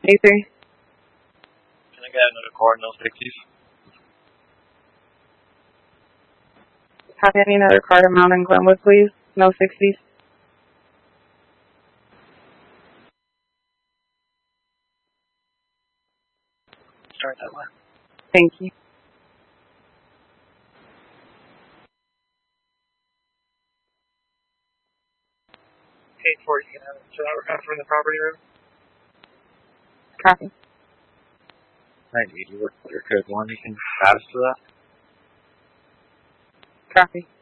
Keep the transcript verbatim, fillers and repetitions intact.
eight three. Can I get another car, no sixties? Copy, I need another car to mount in Glenwood, please. No sixties. Start that way. Thank you. eight four, you can have it. So that we're coming from the property room? Copy. nine eighty, what's your code one? You can pass to that? Copy.